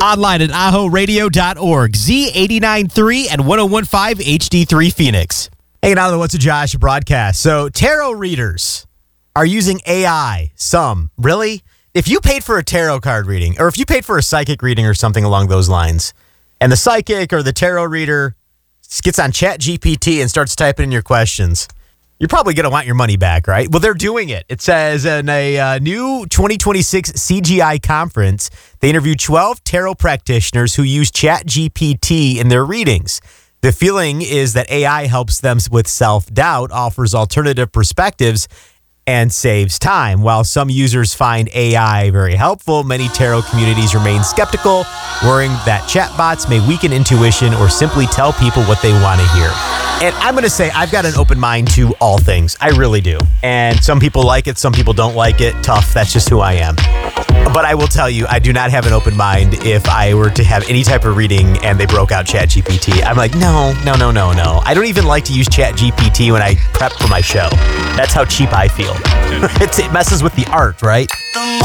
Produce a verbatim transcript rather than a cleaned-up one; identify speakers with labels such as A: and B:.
A: Online at aho radio dot org, Z eight nine three and ten fifteen H D three Phoenix. Hanging out on the What's a Josh broadcast. So, tarot readers are using A I. Some. Really? If you paid for a tarot card reading, or if you paid for a psychic reading or something along those lines, and the psychic or the tarot reader gets on Chat G P T and starts typing in your questions, you're probably going to want your money back, right? Well, they're doing it. It says in a uh, new twenty twenty-six C G I conference, they interviewed twelve tarot practitioners who use Chat G P T in their readings. The feeling is that A I helps them with self-doubt, offers alternative perspectives, and saves time. While some users find A I very helpful, many tarot communities remain skeptical, worrying that chatbots may weaken intuition or simply tell people what they want to hear. And I'm going to say I've got an open mind to all things. I really do. And some people like it, some people don't like it. Tough. That's just who I am. But I will tell you, I do not have an open mind if I were to have any type of reading and they broke out Chat G P T. I'm like, no, no, no, no, no. I don't even like to use Chat G P T when I prep for my show. That's how cheap I feel. It's, it messes with the art, right?